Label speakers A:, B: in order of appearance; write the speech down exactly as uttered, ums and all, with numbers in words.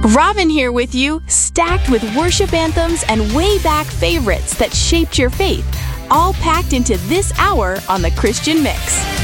A: Robin here with you, stacked with worship anthems and way back favorites that shaped your faith, all packed into this hour on the Christian Mix.